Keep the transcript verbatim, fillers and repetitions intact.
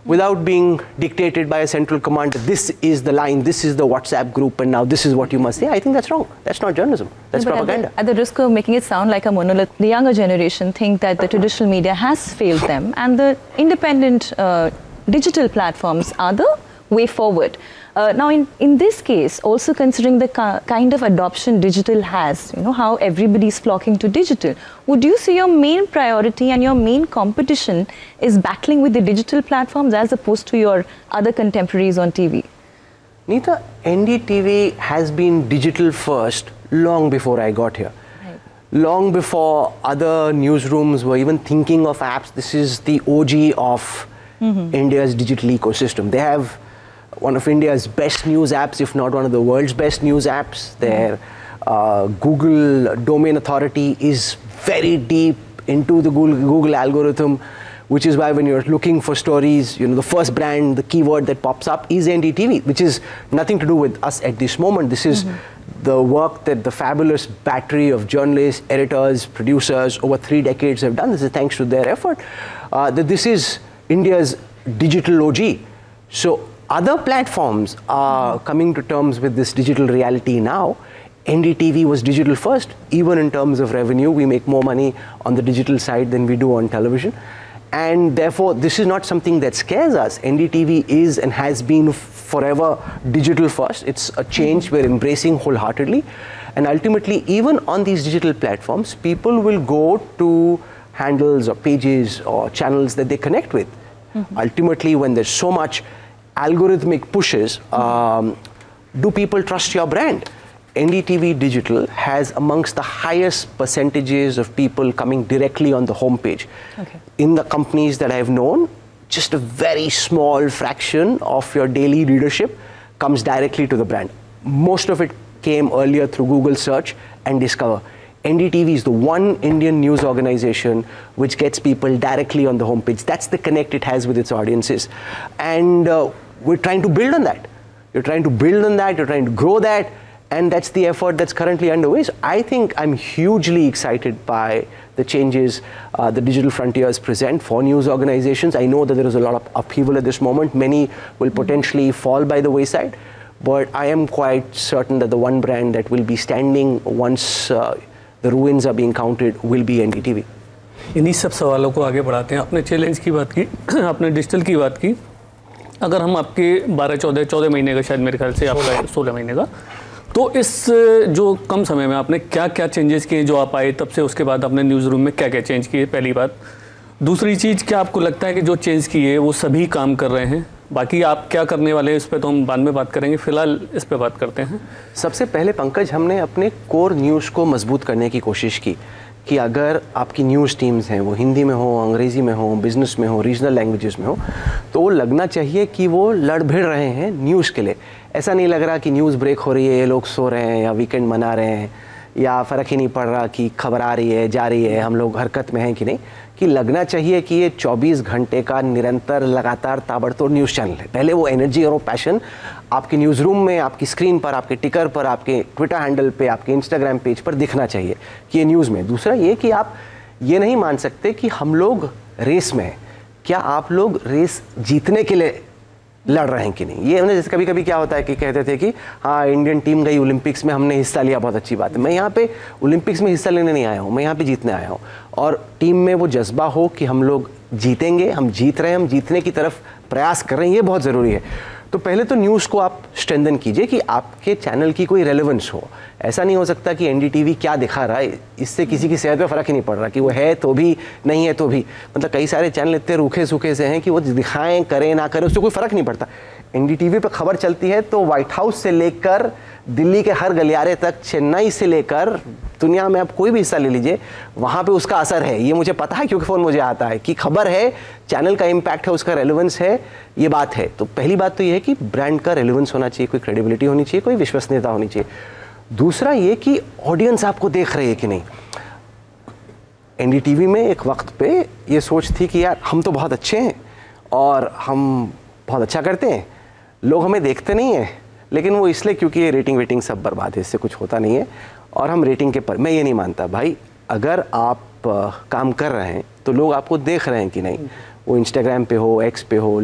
without being dictated by a central command. This is the line, this is the WhatsApp group, and now this is what you must say. I think that's wrong. That's not journalism. That's no, propaganda. At the, at the risk of making it sound like a monolith, the younger generation think that the traditional media has failed them, and the independent uh, digital platforms are the way forward. Uh, now, in, in this case, also considering the kind of adoption digital has, you know, how everybody is flocking to digital, would you say your main priority and your main competition is battling with the digital platforms as opposed to your other contemporaries on T V? Neeta, N D T V has been digital first long before I got here. Right. Long before other newsrooms were even thinking of apps. This is the O G of mm-hmm. India's digital ecosystem. They have one of India's best news apps, if not one of the world's best news apps. Their uh, Google domain authority is very deep into the Google, Google algorithm, which is why when you're looking for stories, you know, the first brand, the keyword that pops up is N D T V, which is nothing to do with us at this moment. This is mm-hmm. the work that the fabulous battery of journalists, editors, producers over three decades have done. This is thanks to their effort. Uh, that this is India's digital O G. So other platforms are coming to terms with this digital reality now. N D T V was digital first. Even in terms of revenue, we make more money on the digital side than we do on television. And therefore, this is not something that scares us. N D T V is and has been forever digital first. It's a change we're embracing wholeheartedly. And ultimately, even on these digital platforms, people will go to handles or pages or channels that they connect with. Mm-hmm. Ultimately, when there's so much algorithmic pushes, um, do people trust your brand? N D T V Digital has amongst the highest percentages of people coming directly on the homepage. Okay. In the companies that I've known, just a very small fraction of your daily readership comes directly to the brand. Most of it came earlier through Google search and discover. N D T V is the one Indian news organization which gets people directly on the homepage. That's the connect it has with its audiences. And uh, we're trying to build on that. You're trying to build on that, you're trying to grow that, and that's the effort that's currently underway. So I think I'm hugely excited by the changes uh, the digital frontiers present for news organizations. I know that there is a lot of upheaval at this moment. Many will potentially fall by the wayside, but I am quite certain that the one brand that will be standing once uh, the ruins are being counted will be N D T V. इन्हीं सब सवालों को आगे बढ़ाते हैं. आपने challenge की बात की, आपने डिजिटल की बात की. अगर हम आपके बारह चौदह चौदह महीने का, शायद मेरे ख्याल से आपका सोलह महीने का, तो इस जो कम समय में आपने क्या क्या चेंजेस किए जो आप आए तब से, उसके बाद आपने न्यूज़ रूम में क्या क्या चेंज किए, पहली बात. दूसरी चीज़, क्या आपको लगता है कि जो चेंज किए वो सभी काम कर रहे हैं? बाकी आप क्या करने वाले हैं इस पर तो हम बाद में बात करेंगे, फिलहाल इस पर बात करते हैं. सबसे पहले पंकज, हमने अपने कोर न्यूज़ को मजबूत करने की कोशिश की कि अगर आपकी न्यूज़ टीम्स हैं, वो हिंदी में हो, अंग्रेज़ी में हो, बिज़नेस में हो, रीजनल लैंग्वेजेस में हो, तो वो लगना चाहिए कि वो लड़ भिड़ रहे हैं न्यूज़ के लिए. ऐसा नहीं लग रहा कि न्यूज़ ब्रेक हो रही है, ये लोग सो रहे हैं या वीकेंड मना रहे हैं, या फ़र्क ही नहीं पड़ रहा कि खबर आ रही है, जा रही है, हम लोग हरकत में हैं कि नहीं. कि लगना चाहिए कि ये चौबीस घंटे का निरंतर लगातार ताबड़तोड़ न्यूज़ चैनल है. पहले वो एनर्जी और वो पैशन आपके न्यूज़ रूम में, आपकी स्क्रीन पर, आपके टिकर पर, आपके ट्विटर हैंडल पे, आपके इंस्टाग्राम पेज पर दिखना चाहिए कि ये न्यूज़ में. दूसरा ये कि आप ये नहीं मान सकते कि हम लोग रेस में हैं. क्या आप लोग रेस जीतने के लिए लड़ रहे हैं कि नहीं? ये जैसे कभी कभी क्या होता है कि कहते थे कि हाँ, इंडियन टीम गई ओलंपिक्स में, हमने हिस्सा लिया, बहुत अच्छी बात है. मैं यहाँ पे ओलंपिक्स में हिस्सा लेने नहीं आया हूँ, मैं यहाँ पे जीतने आया हूँ. और टीम में वो जज्बा हो कि हम लोग जीतेंगे, हम जीत रहे हैं, हम जीतने की तरफ प्रयास कर रहे हैं, ये बहुत ज़रूरी है. तो पहले तो न्यूज़ को आप स्ट्रेंथन कीजिए कि आपके चैनल की कोई रेलेवेंस हो. ऐसा नहीं हो सकता कि एन डी टी वी क्या दिखा रहा है, इससे किसी की सेहत पे फ़र्क ही नहीं पड़ रहा कि वो है तो भी, नहीं है तो भी. मतलब कई सारे चैनल इतने रूखे सूखे से हैं कि वो दिखाएं, करें ना करें, उससे कोई फ़र्क नहीं पड़ता. एन डी टी वी पर खबर चलती है तो व्हाइट हाउस से लेकर दिल्ली के हर गलियारे तक, चेन्नई से लेकर दुनिया में आप कोई भी हिस्सा ले लीजिए, वहाँ पे उसका असर है. ये मुझे पता है क्योंकि फ़ोन मुझे आता है कि खबर है, चैनल का इम्पैक्ट है, उसका रेलेवेंस है, ये बात है. तो पहली बात तो ये है कि ब्रांड का रेलेवेंस होना चाहिए, कोई क्रेडिबिलिटी होनी चाहिए, कोई विश्वसनीयता होनी चाहिए. दूसरा ये कि ऑडियंस आपको देख रही है कि नहीं. एन डी टी वी में एक वक्त पे ये सोच थी कि यार हम तो बहुत अच्छे हैं और हम बहुत अच्छा करते हैं, लोग हमें देखते नहीं हैं, लेकिन वो इसलिए क्योंकि ये रेटिंग वेटिंग सब बर्बाद है, इससे कुछ होता नहीं है और हम रेटिंग के पर. मैं ये नहीं मानता भाई, अगर आप आ, काम कर रहे हैं तो लोग आपको देख रहे हैं कि नहीं. वो इंस्टाग्राम पे हो, एक्स पे हो,